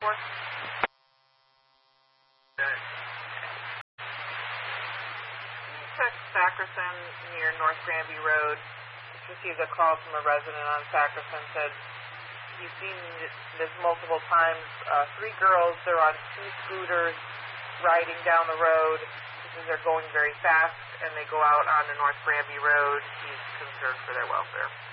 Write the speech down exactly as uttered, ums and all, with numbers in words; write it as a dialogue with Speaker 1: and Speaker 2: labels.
Speaker 1: for? Check Sackerson near North Granby Road. Just received a call from a resident on Sackerson. Said he's seen this, this multiple times. Uh, three girls, they're on two scooters riding down the road. He says they're going very fast, and they go out on the North Granby Road. He's concerned for their welfare.